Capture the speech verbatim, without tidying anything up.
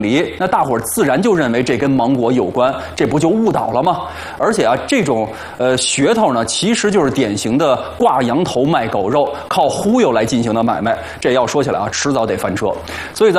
离，那大伙儿自然就认为这跟芒果有关，这不就误导了吗？而且啊，这种呃噱头呢，其实就是典型的挂羊头卖狗肉，靠忽悠来进行的买卖。这要说起来啊，迟早得翻车。所以咱。